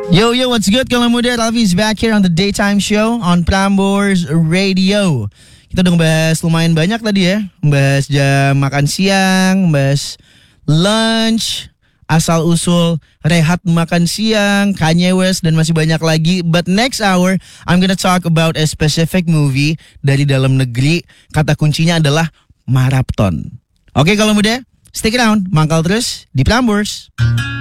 Yo, yo, what's good kalau muda? Ralfi is back here on the daytime show on Prambors Radio. Kita udah ngebahas lumayan banyak tadi ya. Ngebahas jam makan siang, ngebahas lunch, asal-usul rehat makan siang, Kanye West, dan masih banyak lagi. But next hour, I'm gonna talk about a specific movie dari dalam negeri. Kata kuncinya adalah marathon. Oke kalau muda, stick around, mangkal terus di Prambors.